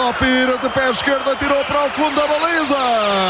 Stopira de pé esquerdo, atirou para o fundo da baliza.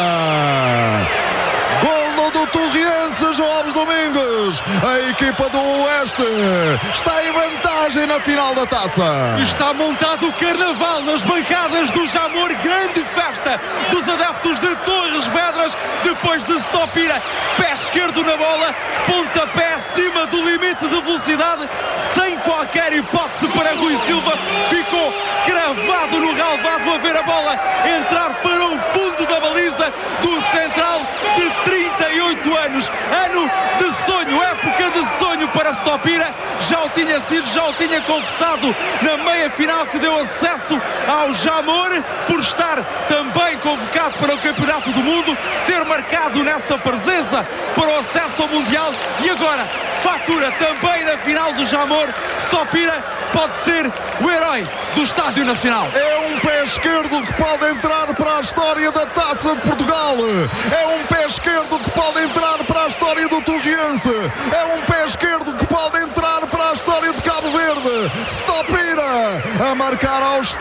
Golo do Torriense, João Alves Domingos. A equipa do Oeste está em vantagem na final da taça. Está montado o carnaval nas bancadas do Jamor. Grande festa dos adeptos de Torres Vedras depois de Stopira. Pé esquerdo na bola, pontapé acima do limite de velocidade, sem qualquer hipótese para Rui Silva. Ficou cravado no relvado a ver a bola entrar para o fundo da baliza do central de 38 anos. Ano de sonho, época de sonho para Stopira. Já o tinha sido, já o tinha confessado na meia final que deu acesso ao Jamor, por estar também convocado para o Campeonato do Mundo, ter marcado nessa presença para o acesso ao Mundial e agora fatura também na final do Jamor. Stopira pode ser o herói do Estádio Nacional. É um pé esquerdo que pode entrar para a história da Taça de Portugal. É um pé esquerdo que pode entrar para a história do Torriense. É um pé esquerdo que pode entrar para a história de Cabo Verde. Stopira a marcar aos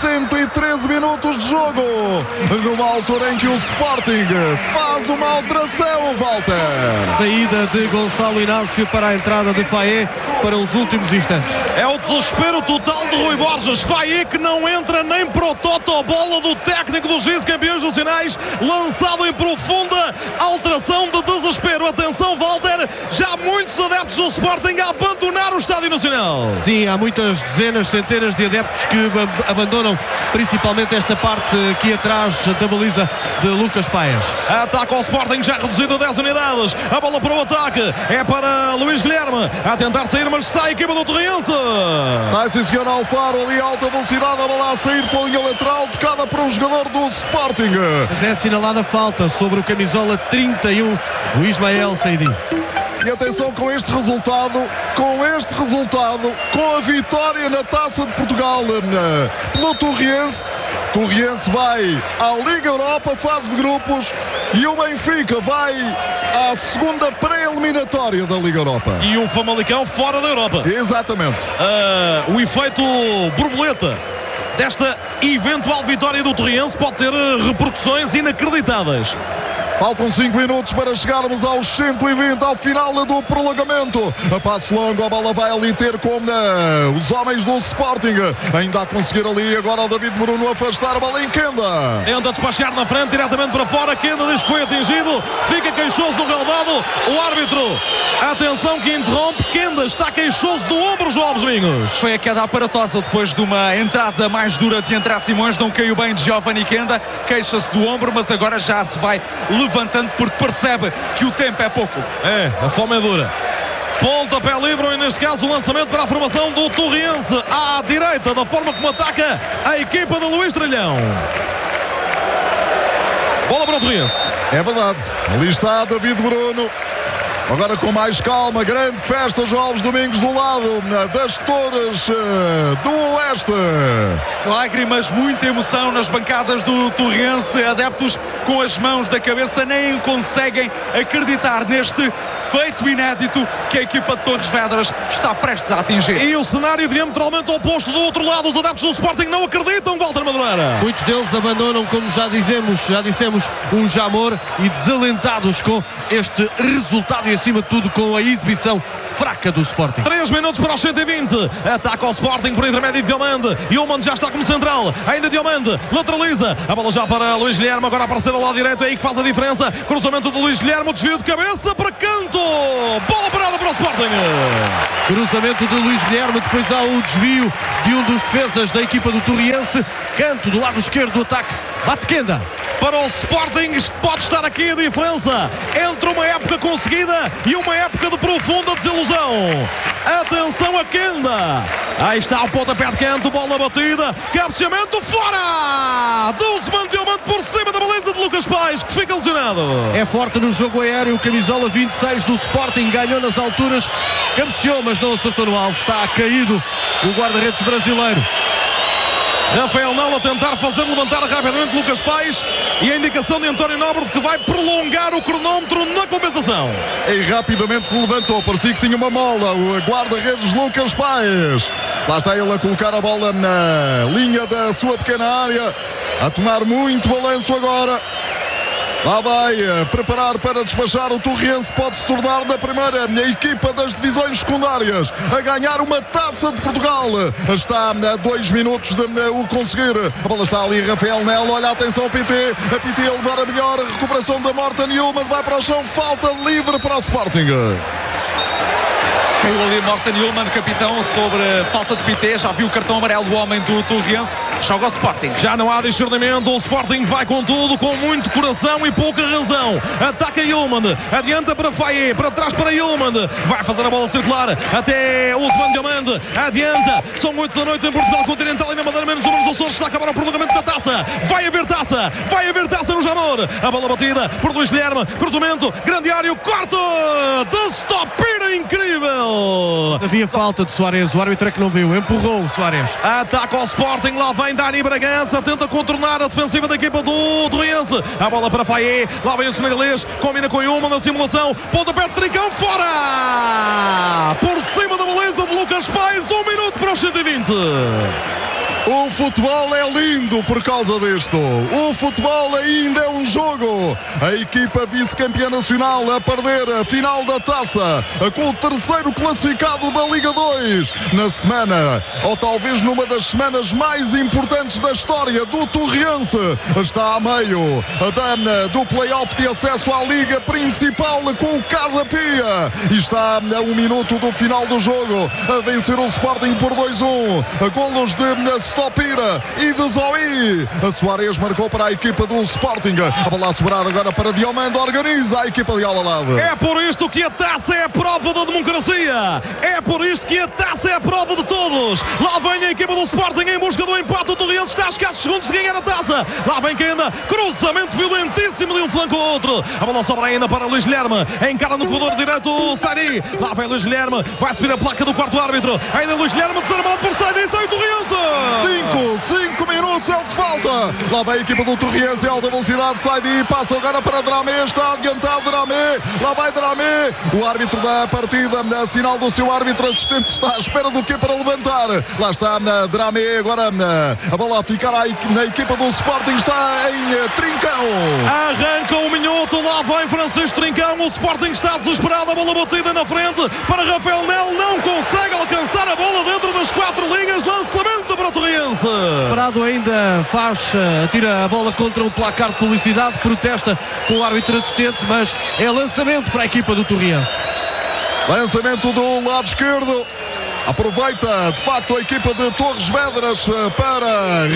313 minutos de jogo, numa altura em que o Sporting faz uma alteração, Walter. Saída de Gonçalo Inácio para a entrada de Faé para os últimos instantes. É o desespero total de Rui Borges. Faé que não entra nem para o totobola do técnico dos vice-campeões nacionais, lançado em profunda alteração de desespero. Atenção, Walter, já muitos adeptos do Sporting a abandonar o Estádio Nacional. Sim, há muitas dezenas, centenas de adeptos que abandonam principalmente esta parte aqui atrás da baliza de Lucas Paes. Ataca ao Sporting, já reduzido a 10 unidades. A bola para o ataque é para Luís Guilherme, a tentar sair, mas sai a equipa do Torriense. Vai sim, senhor Alfaro, ali alta velocidade, a bola a sair pela linha lateral, tocada por um jogador do Sporting. Mas é assinalada falta sobre o camisola 31, o Ismael Saidi. E atenção com este resultado, com a vitória na Taça de Portugal pelo Torriense. Torriense vai à Liga Europa, fase de grupos, e o Benfica vai à segunda pré-eliminatória da Liga Europa. E o Famalicão fora da Europa. Exatamente. O efeito borboleta desta eventual vitória do Torriense pode ter repercussões inacreditáveis. Faltam 5 minutos para chegarmos aos 120, ao final do prolongamento. A passo longo, a bola vai ali ter com os homens do Sporting. Ainda a conseguir ali agora o David Bruno afastar a bola em Kenda. Tenta despachar na frente, diretamente para fora. Kenda diz que foi atingido, fica queixoso no relvado. O árbitro, atenção que interrompe. Kenda está queixoso do ombro, João Alves Domingos. Foi a queda aparatosa depois de uma entrada mais dura de André Simões. Não caiu bem de Giovanni Kenda, queixa-se do ombro, mas agora já se vai levantando porque percebe que o tempo é pouco. É, a fome é dura. Pontapé livre, e neste caso o lançamento para a formação do Torriense à direita, da forma como ataca a equipa de Luís Trilhão. Bola para o Torriense. É verdade, ali está David Bruno. Agora com mais calma, grande festa, João Alves Domingos do lado das Torres do Oeste. Lágrimas, muita emoção nas bancadas do Torriense. Adeptos com as mãos da cabeça nem conseguem acreditar neste feito inédito que a equipa de Torres Vedras está prestes a atingir. E o cenário diametralmente oposto do outro lado. Os adeptos do Sporting não acreditam, Walter Madureira. Muitos deles abandonam, como já dissemos, o Jamor, e desalentados com este resultado e acima de tudo com a exibição fraca do Sporting. 3 minutos para os 120. Ataca o Sporting por intermédio de Diomande. Diomande já está como central. Ainda Diomande lateraliza. A bola já para Luís Guilherme. Agora a aparecer ao lado direito. É aí que faz a diferença. Cruzamento de Luís Guilherme. Desvio de cabeça para canto. Bola parada para o Sporting. Cruzamento de Luís Guilherme. Depois há o desvio de um dos defesas da equipa do Torriense. Canto do lado esquerdo do ataque. Bate Kenda. Para o Sporting pode estar aqui a diferença entre uma época conseguida e uma época de profunda desilusão. Atenção a Kenda. Aí está o pontapé de canto, bola batida, cabeceamento fora. Duzman Diomande por cima da baliza de Lucas Paes, que fica lesionado. É forte no jogo aéreo, camisola 26 do Sporting, ganhou nas alturas, cabeceou, mas não acertou no alvo. Está caído o guarda-redes brasileiro. Rafael Nel a tentar fazer levantar rapidamente Lucas Paes, e a indicação de António Nobre de que vai prolongar o cronómetro na compensação. E rapidamente se levantou, parecia que tinha uma mola, o guarda-redes Lucas Paes. Lá está ele a colocar a bola na linha da sua pequena área, a tomar muito balanço agora. Lá vai preparar para despachar o Torriense, pode se tornar na primeira equipa das divisões secundárias a ganhar uma Taça de Portugal. Está a 2 minutos de o conseguir. A bola está ali, Rafael Nel, olha, atenção, PT, a PT a levar a melhor, recuperação da Morten Hjulmand, vai para o chão, falta livre para o Sporting. Caiu ali Morten Hjulmand, capitão, sobre falta de PT. Já viu o cartão amarelo do homem do Torriense. Joga o Sporting. Já não há discernimento. O Sporting vai com tudo, com muito coração e pouca razão. Ataca Hjulmand, adianta para Faye, para trás para Hjulmand. Vai fazer a bola circular até Ousmane Diomande. Adianta. São 8 da noite em Portugal Continental e na Madeira, menos número dos Açores. Está a acabar o prolongamento da taça. Vai haver taça no Jamor. A bola batida por Luís Guilherme. Cruzamento, grande área, corte de Stopira, incrível. Havia falta de Soares, o árbitro é que não viu, empurrou o Soares. Ataca o Sporting, lá vem Dani Bragança, tenta contornar a defensiva da equipa do Torriense. A bola para Faye, lá vem o senegalês, combina com Hjulmand na simulação, pontapé de Trincão, fora! Por cima da beleza de Lucas Paes, 1 minuto para os 120. O futebol é lindo por causa disto. O futebol ainda é um jogo. A equipa vice-campeã nacional a perder a final da taça com o terceiro classificado da Liga 2 na semana, ou talvez numa das semanas mais importantes da história do Torriense. Está a meio do play-off de acesso à Liga Principal com o Casa Pia. E está a 1 minuto do final do jogo a vencer o Sporting por 2-1. Golos de Stopira e de Zoe. A Soares marcou para a equipa do Sporting. A bola a sobrar agora para Diomande, organiza a equipa de Al-Hilal. É por isto que a taça é a prova da democracia. É por isto que a taça é a prova de todos. Lá vem a equipa do Sporting em busca do empate. O Torriense está a escassos segundos de ganhar a taça. Lá vem quem anda, cruzamento violentíssimo de um flanco ao outro. A bola sobra ainda para Luís Guilherme. Encara no corredor direito o Saidi. Lá vem Luís Guilherme, vai subir a placa do quarto árbitro. Ainda Luís Guilherme desarmado por Saidi. Sai o Torriense. 5 minutos é o que falta. Lá vem a equipa do Torriense, alta velocidade, sai de passa agora para Dramé, está adiantado Dramé, lá vai Dramé, o árbitro da partida, sinal do seu árbitro assistente, está à espera do que para levantar. Lá está Dramé, agora a bola a ficar na equipa do Sporting, está em Trincão. Arranca o minuto, lá vai Francisco Trincão, o Sporting está desesperado, a bola batida na frente para Rafael Nel, não consegue alcançar a bola dentro das 4 linhas, lançamento para o Torriense. Parado ainda tira a bola contra o placar de publicidade, protesta com o árbitro assistente, mas é lançamento para a equipa do Torriense. Lançamento do lado esquerdo. Aproveita de facto a equipa de Torres Vedras para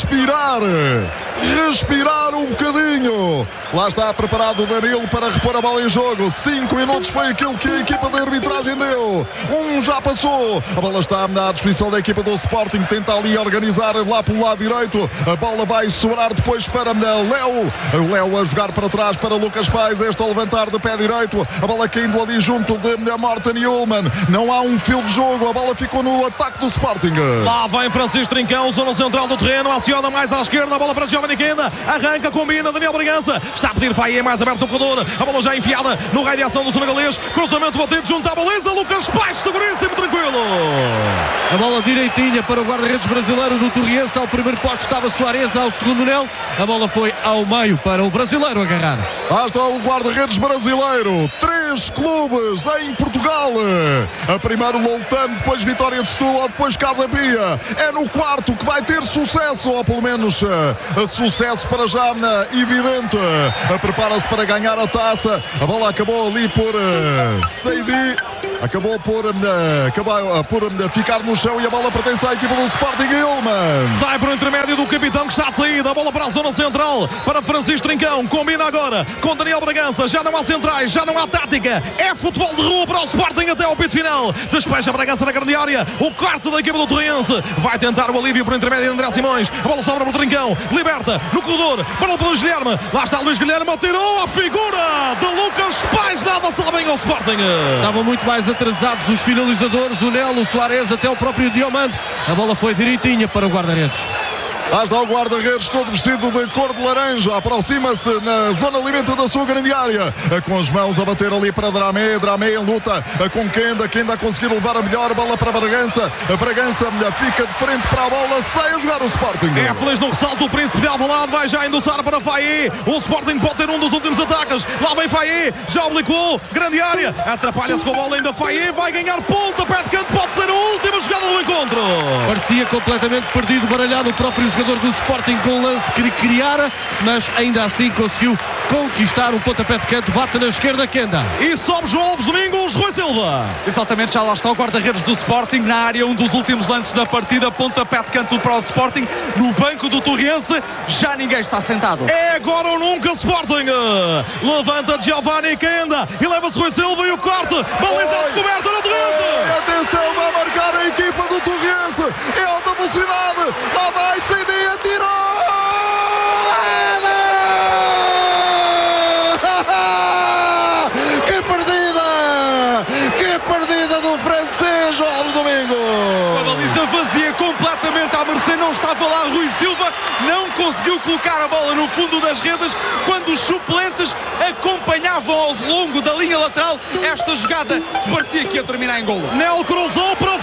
respirar um bocadinho. Lá está preparado o Danilo para repor a bola em jogo. 5 minutos foi aquilo que a equipa de arbitragem deu. Já passou. A bola está à disposição da equipa do Sporting. Tenta ali organizar lá pelo lado direito. A bola vai sobrar depois para Léo. O Léo a jogar para trás para Lucas Paes. Este a levantar de pé direito. A bola caindo ali junto de Morten Hjulmand. Não há um fio de jogo. A bola ficou no ataque do Sporting. Lá vem Francisco Trincão, zona central do terreno. Aciona mais à esquerda. A bola para Giovanni Quenda. Arranca, combina. Daniel Bragança. Está a pedir Faye, mais aberto o corredor. A bola já enfiada no raio de ação do senegalês. Cruzamento batido junto à baliza. Lucas Paes, seguríssimo, tranquilo. A bola direitinha para o guarda-redes brasileiro do Torriense. Ao primeiro posto estava Soares, ao segundo Nel. A bola foi ao meio para o brasileiro agarrar. Lá está o guarda-redes brasileiro. 3 clubes em Portugal. A primeiro Loutano, depois Vitória de Setúbal, depois Casa Pia. É no quarto que vai ter sucesso, ou pelo menos sucesso para já evidente. Prepara-se para ganhar a taça. A bola acabou ali por Saidi. Acabou por ficar no chão e a bola pertence à equipa do Sporting. Hjulmand sai por intermédio do capitão que está de saída. A bola para a zona central para Francisco Trincão. Combina agora com Daniel Bragança. Já não há centrais, já não há tática. É futebol de rua para o Sporting até ao pito final. Despeja Bragança na grande área. O quarto da equipa do Torriense. Vai tentar o alívio por intermédio de André Simões. A bola sobra para o Trincão. Liberta no corredor para o Luís Guilherme. Lá está Luís Guilherme. Tirou a figura de Lucas Paes. Nada-se lá bem ao Sporting. Estavam muito mais atrasados os finalizadores. O Nel, o Soares, até o próprio Diomande. A bola foi direitinha para o guarda-redes. Lá está o guarda-redes todo vestido de cor de laranja. Aproxima-se na zona limite da sua grande área. Com as mãos a bater ali para Dramé. Dramé em luta com Kenda. Kenda a conseguir levar a melhor bola para Bragança. A Bragança fica de frente para a bola. Sai a jogar o Sporting. É feliz no ressalto. O Príncipe de Alvalade vai já endossar para Faé. O Sporting pode ter um dos últimos ataques. Lá vem Faé. Já oblicou. Grande área. Atrapalha-se com a bola ainda. Faé vai ganhar ponta. Pé de canto. Pode ser a última jogada do encontro. Parecia completamente perdido, baralhado o próprio jogador do Sporting com o lance que criara, mas ainda assim conseguiu conquistar um pontapé de canto. Bate na esquerda Kenda. E sobe João Alves Domingos. Rui Silva. Exatamente, já lá está o guarda-redes do Sporting na área, um dos últimos lances da partida, pontapé de canto para o Sporting, no banco do Torriense, já ninguém está sentado. É agora ou nunca Sporting. Levanta Giovanni Kenda e leva-se Rui Silva e o corte. Baliza descoberta no Torriense. Atenção, vai marcar a equipa do Torriense. É alta velocidade. Lá vai, Saidia, tirou. Que perdida do francês, João Domingo. A baliza vazia completamente à mercê, não estava lá Rui Silva, não conseguiu colocar a bola no fundo das redes quando os suplentes acompanhavam ao longo da linha lateral esta jogada que parecia que ia terminar em golo. Nel cruzou para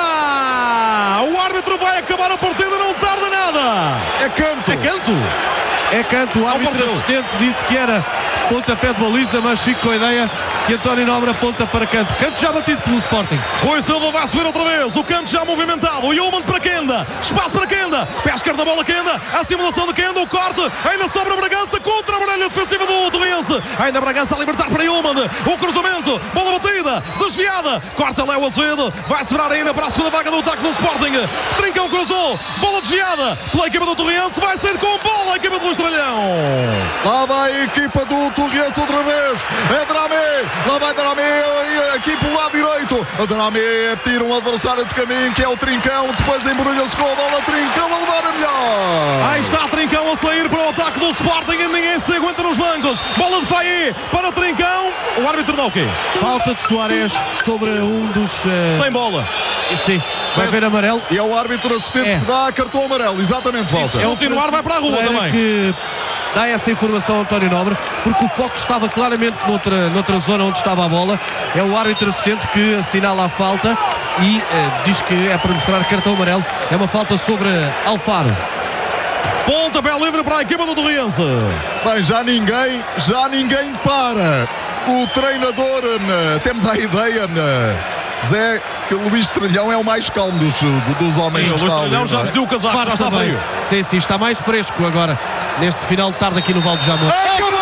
fora. O árbitro vai acabar a partida, não tarda nada. É canto. É canto. É canto. O árbitro assistente disse que era pontapé de baliza, mas fico com a ideia que António Nobre aponta para canto. Canto já batido pelo Sporting. Rui Silva vai subir outra vez. O canto já movimentado. O Yeoman para Kenda. Espaço para Kenda. Pé esquerdo da bola Kenda. A simulação de Kenda. O corte. Ainda sobra Bragança contra a baralha defensiva do Torriense. Ainda Bragança a libertar para Yeoman. O cruzamento. Bola batida. Desviada. Corta Léo Azevedo. Vai segurar ainda para a segunda vaga do ataque do Sporting. Trincão cruzou. Bola desviada pela equipa do Torriense. Vai sair com bola a equipa do Estrelhão. Lá vai a equipa do Torriense outra vez. É Dramé. Lá vai Dramé aqui pelo lado direito. A Dramé tira um adversário de caminho que é o Trincão. Depois embrulha-se com a bola. Trincão a levar a melhor. Aí está Trincão a sair para o ataque do Sporting e ninguém se aguenta nos bancos. Bola de Faé para Trincão. O árbitro dá o quê? Falta de Soares sobre um dos... Sem bola. Sim, vai ver amarelo. E é o árbitro assistente que dá cartão amarelo. Exatamente, volta. É continuar, vai para a rua também. Que dá essa informação a António Nobre, porque o foco estava claramente noutra zona onde estava a bola. É o árbitro assistente que assinala a falta e diz que é para mostrar cartão amarelo. É uma falta sobre Alfaro. Pontapé livre para a equipa do Torriense. Bem, já ninguém para. O treinador até me dá a ideia, Zé, que o Luís Estrelhão é o mais calmo dos homens. Sim, o Luís Estrelhão já vestiu o casaco, já está frio. Sim, está mais fresco agora neste final de tarde aqui no Val de Jamor.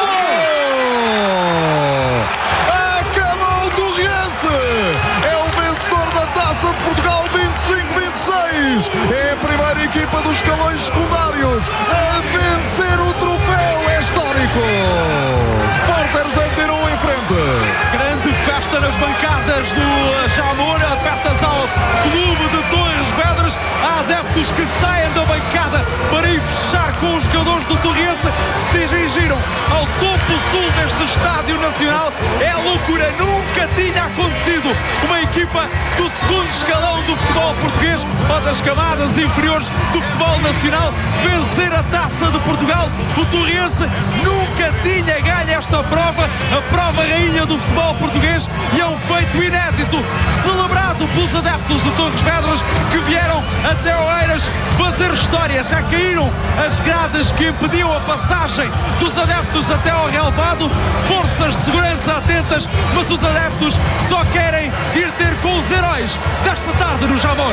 Acabou o Torriense. É o vencedor da Taça de Portugal 25-26. É a primeira equipa dos escalões secundários a vencer o troféu. É histórico. Porters da Anteiro em frente. Grande festa nas bancadas do Jamor, abertas ao clube de Torres Vedras. Há adeptos que saem da bancada para ir fechar com os jogadores do Torriense que se dirigiram ao topo sul deste estádio nacional. É loucura, nunca tinha acontecido uma equipa do segundo escalão do futebol português ou das camadas inferiores do futebol nacional vencer a Taça de Portugal. O Torriense nunca tinha ganho esta prova, a prova rainha do futebol português, e é um feito inédito, celebrado pelos adeptos de Torres Vedras que vieram até Oeiras fazer história. Já caíram as grades que impediam a passagem dos adeptos até ao relvado, forças de segurança atentas, mas os adeptos só querem ir ter com os heróis desta tarde no Jamor.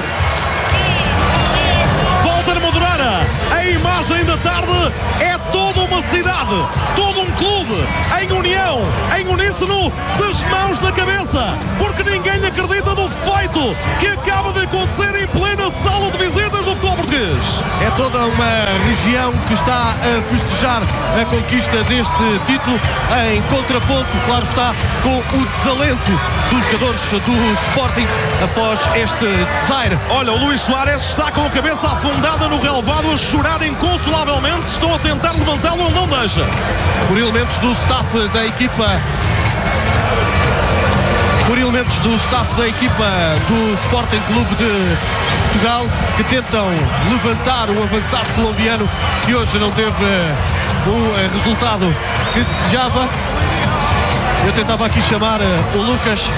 Volta a Moldurana. A imagem da tarde é toda uma cidade, todo um clube em união, em uníssono, das mãos na cabeça, porque ninguém acredita no feito que acaba de acontecer em plena sala de visitas do futebol português. É toda uma região que está a festejar a conquista deste título, em contraponto, claro está, com o desalento dos jogadores do Sporting após este desaire. Olha, o Luís Soares está com a cabeça afundada no relvado, a chorar inconsolavelmente. Estão a tentar levantá-lo, ele não deixa. Por elementos do staff da equipa. Por por elementos do staff da equipa do Sporting Clube de Portugal, que tentam levantar o avançado colombiano, que hoje não teve o resultado que desejava. Eu tentava aqui chamar o Lucas.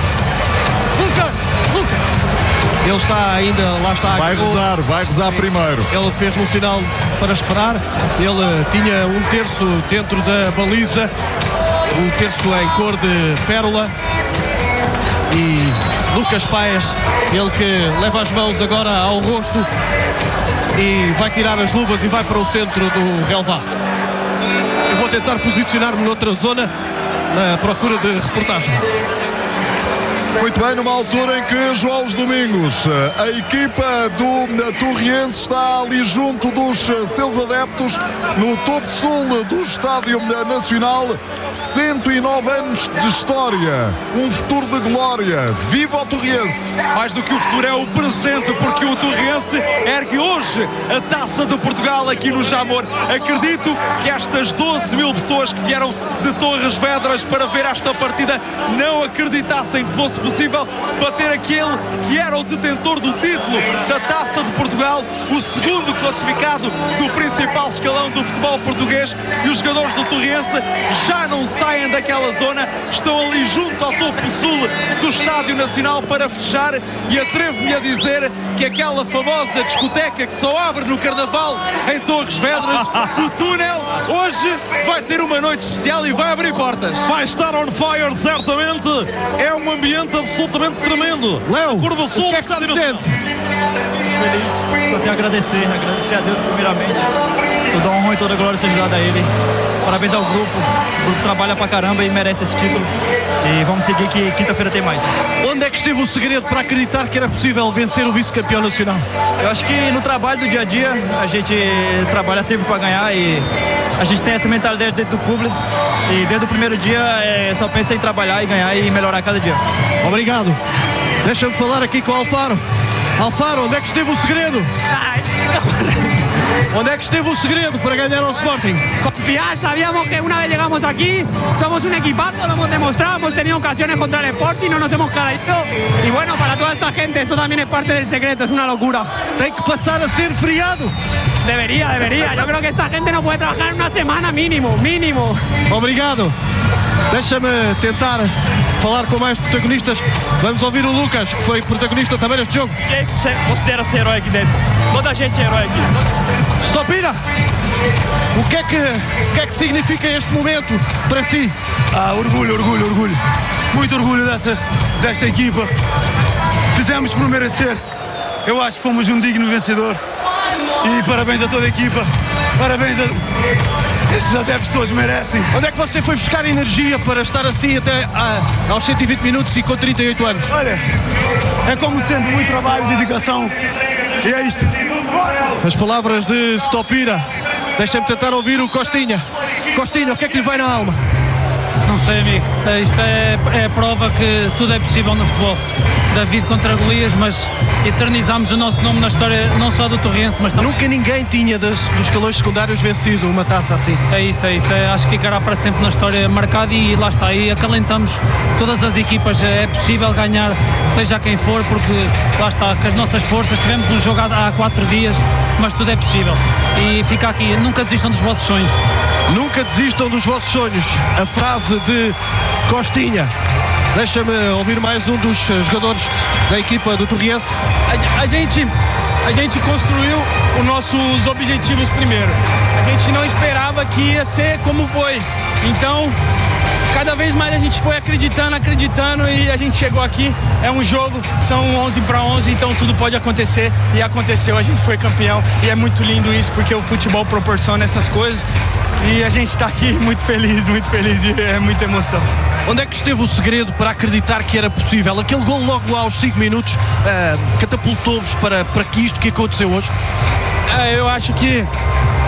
Ele está ainda, lá está. Vai gozar primeiro. Ele fez no final para esperar. Ele tinha um terço dentro da baliza, um terço em cor de pérola. E Lucas Paes, ele que leva as mãos agora ao rosto e vai tirar as luvas e vai para o centro do relvado. Eu vou tentar posicionar-me noutra zona na procura de reportagem. Muito bem, numa altura em que João Domingos, a equipa do Torriense está ali junto dos seus adeptos no topo sul do Estádio Nacional. 109 anos de história, um futuro de glória. Viva o Torriense! Mais do que o futuro, é o presente, porque o Torriense ergue hoje a Taça de Portugal aqui no Jamor. Acredito que estas 12 mil pessoas que vieram de Torres Vedras para ver esta partida não acreditassem que fosse possível bater aquele que era o detentor do título da Taça de Portugal, o segundo classificado do principal escalão do futebol português. E os jogadores do Torriense já não saem daquela zona, estão ali junto ao topo sul do Estádio Nacional para fechar, e atrevo-me a dizer que aquela famosa discoteca que só abre no Carnaval em Torres Vedras, o túnel, hoje vai ter uma noite especial e vai abrir portas. Vai estar on fire, certamente. É um ambiente absolutamente tremendo. Léo, Curva Sul, o que é que está dizendo? Feliz, só tenho a agradecer a Deus primeiramente. Toda a honra e toda a glória seja dada a Ele. Parabéns ao grupo. O grupo trabalha pra caramba e merece esse título. E vamos seguir que quinta-feira tem mais. Onde é que esteve o segredo para acreditar que era possível vencer o vice-campeão nacional? Eu acho que no trabalho do dia a dia a gente trabalha sempre para ganhar e a gente tem essa mentalidade dentro do clube. E desde o primeiro dia só pensa em trabalhar e ganhar e melhorar cada dia. Obrigado. Deixa-me falar aqui com o Alfaro. Alfaro, onde é que esteve o segredo? Onde é que esteve o segredo para ganhar ao Sporting? Confiar, sabíamos que una vez llegamos aquí, somos un equipazo, lo hemos demostrado, hemos tenido ocasiones contra el Sporting, no nos hemos caído. Y bueno, para toda esta gente, esto también es parte del secreto, es una locura. Tem que passar a ser feriado. Debería. Yo creo que esta gente no puede trabajar en una semana mínimo. Obrigado. Deixa-me tentar falar com mais protagonistas. Vamos ouvir o Lucas, que foi protagonista também neste jogo. Quem você considera ser herói aqui dentro? Toda a gente é herói aqui. Stopira, o que é que significa este momento para si? Orgulho. Muito orgulho desta equipa. Fizemos por merecer. Eu acho que fomos um digno vencedor. E parabéns a toda a equipa. Parabéns a esses adeptos, todos merecem. Onde é que você foi buscar energia para estar assim até aos 120 minutos e com 38 anos? Olha, é como sempre, muito trabalho, dedicação. E é isto. As palavras de Stopira. Deixa-me tentar ouvir o Costinha. Costinha, o que é que lhe vai na alma? Não sei, amigo. Isto é a prova que tudo é possível no futebol. David contra Golias, mas eternizamos o nosso nome na história, não só do Torriense, mas também... Nunca ninguém tinha dos escalões secundários vencido uma taça assim. É isso. Acho que ficará para sempre na história marcada e lá está. E acalentamos todas as equipas. É possível ganhar, seja quem for, porque lá está, com as nossas forças. Tivemos um jogo há 4 dias, mas tudo é possível. E fica aqui, nunca desistam dos vossos sonhos. Nunca desistam dos vossos sonhos. A frase de Costinha. Deixa-me ouvir mais um dos jogadores da equipa do Torriense. A gente construiu os nossos objetivos primeiro. A gente não esperava que ia ser como foi. Então, cada vez mais a gente foi acreditando e a gente chegou aqui. É um jogo, são 11 para 11, então tudo pode acontecer. E aconteceu, a gente foi campeão. E é muito lindo isso, porque o futebol proporciona essas coisas. E a gente está aqui muito feliz e é muita emoção. Onde é que esteve o segredo para acreditar que era possível? Aquele gol logo aos 5 minutos catapultou-vos para que isto que aconteceu hoje? Eu acho que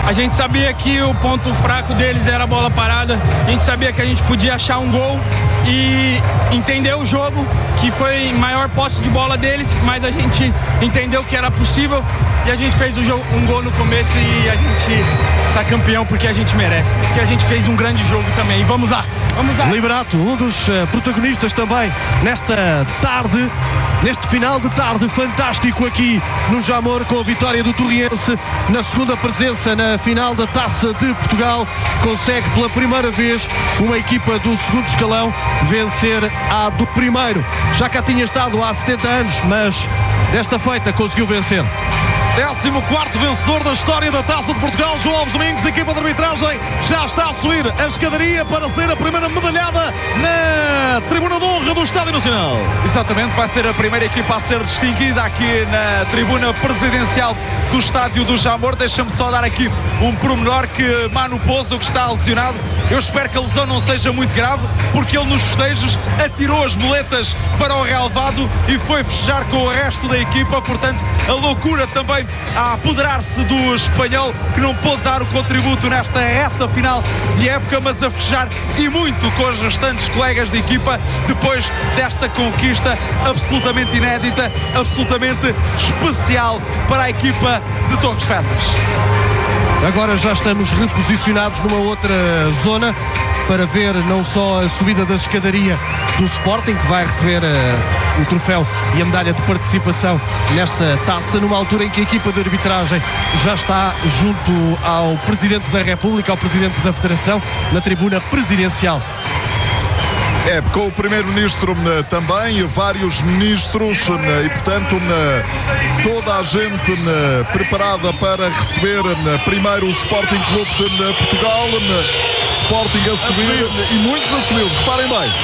A gente sabia que o ponto fraco deles era a bola parada, a gente sabia que a gente podia achar um gol e entender o jogo, que foi maior posse de bola deles, mas a gente entendeu que era possível e a gente fez um gol no começo e a gente tá campeão porque a gente merece, porque a gente fez um grande jogo também. E vamos lá, vamos lá. Liberato, um dos protagonistas também nesta tarde, neste final de tarde fantástico aqui no Jamor, com a vitória do Torriense na segunda presença na final da Taça de Portugal. Consegue pela primeira vez uma equipa do segundo escalão vencer a do primeiro. Já cá tinha estado há 70 anos, mas desta feita conseguiu vencer. 14º vencedor da história da Taça de Portugal, João Alves Domingos. A equipa de arbitragem já está a subir a escadaria para ser a primeira medalhada na tribuna de honra do Estádio Nacional. Exatamente, vai ser a primeira equipa a ser distinguida aqui na tribuna presidencial do Estádio do Jamor. Deixa-me só dar aqui um pormenor, que Manu Pouso, que está lesionado, eu espero que a lesão não seja muito grave, porque ele nos festejos atirou as moletas para o relvado e foi festejar com o resto da equipa. Portanto, a loucura também a apoderar-se do espanhol, que não pôde dar o contributo nesta reta final de época, mas a festejar e muito com os restantes colegas de equipa depois desta conquista absolutamente inédita, absolutamente especial para a equipa de Torres Vedras. Agora já estamos reposicionados numa outra zona para ver não só a subida da escadaria do Sporting, que vai receber o troféu e a medalha de participação nesta taça, numa altura em que a equipa de arbitragem já está junto ao Presidente da República, ao Presidente da Federação, na tribuna presidencial. Com o Primeiro-Ministro também, vários ministros e, portanto, toda a gente preparada para receber primeiro o Sporting Clube de Portugal. Sporting a subir e muitos a subir, reparem bem.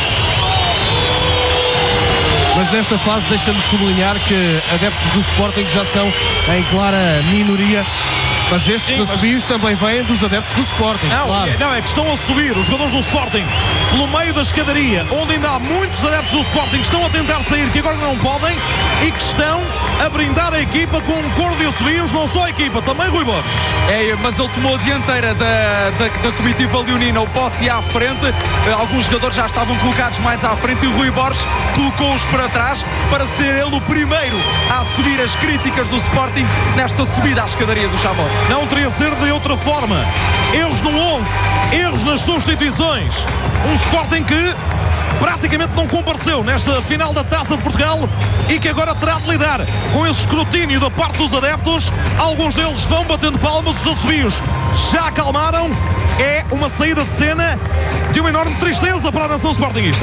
Mas nesta fase deixa-me sublinhar que adeptos do Sporting já são em clara minoria. Mas estes desafios também vêm dos adeptos do Sporting. Não, é que estão a subir os jogadores do Sporting pelo meio da escadaria, onde ainda há muitos adeptos do Sporting que estão a tentar sair, que agora não podem, e que estão a brindar a equipa com um coro de assobios, não só a equipa, também Rui Borges. Mas ele tomou a dianteira da comitiva leonina, o Pote à frente, alguns jogadores já estavam colocados mais à frente e o Rui Borges colocou-os para trás para ser ele o primeiro a subir as críticas do Sporting nesta subida à escadaria do Jamor. Não teria de ser de outra forma. Erros no 11, erros nas substituições. Um Sporting que praticamente não compareceu nesta final da Taça de Portugal e que agora terá de lidar com esse escrutínio da parte dos adeptos. Alguns deles vão batendo palmas, os assobios já acalmaram. É uma saída de cena de uma enorme tristeza para a nação sportinguista.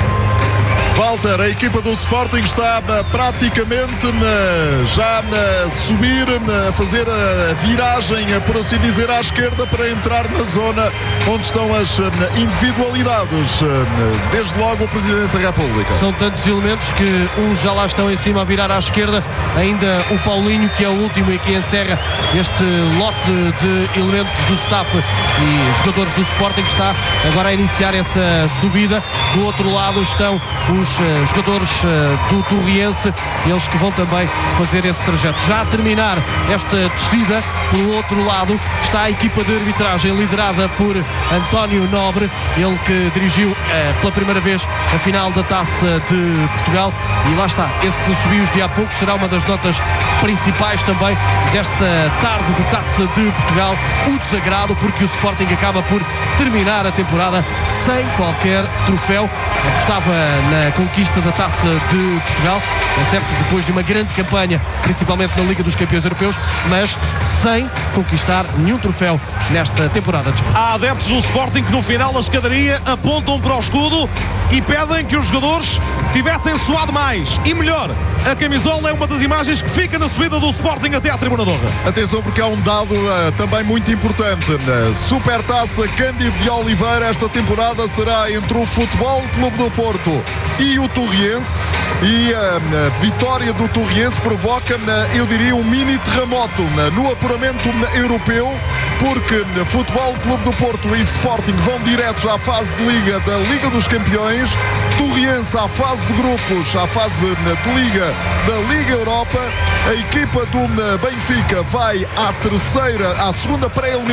Walter, a equipa do Sporting está praticamente já a subir, a fazer a viragem, por assim dizer, à esquerda para entrar na zona onde estão as individualidades. Desde logo o Presidente da República. São tantos elementos que uns já lá estão em cima a virar à esquerda. Ainda o Paulinho, que é o último e que encerra este lote de elementos do staff e jogadores do Sporting, que está agora a iniciar essa subida. Do outro lado estão os jogadores do Torriense, eles que vão também fazer esse trajeto. Já a terminar esta descida, pelo outro lado está a equipa de arbitragem liderada por António Nobre, ele que dirigiu pela primeira vez a final da Taça de Portugal, e lá está, esses assobios de há pouco será uma das notas principais também desta tarde de Taça de Portugal. O desagrado, porque o Sporting acaba por terminar a temporada sem qualquer troféu. Apostava na conquista da Taça de Portugal, é certo, depois de uma grande campanha, principalmente na Liga dos Campeões Europeus, mas sem conquistar nenhum troféu nesta temporada. Há adeptos do Sporting que no final da escadaria apontam para o escudo e pedem que os jogadores tivessem suado mais e melhor. A camisola é uma das imagens que fica na subida do Sporting até à tribuna de honra. Atenção, porque há um dado também muito importante. Supertaça Cândido de Oliveira esta temporada será entre o Futebol Clube do Porto e o Torriense, e a vitória do Torriense provoca, eu diria, um mini terremoto no apuramento europeu, porque Futebol Clube do Porto e Sporting vão diretos à fase de Liga da Liga dos Campeões, Torriense à fase de grupos, à fase de Liga da Liga Europa. A equipa do Benfica vai à segunda pré-eliminatória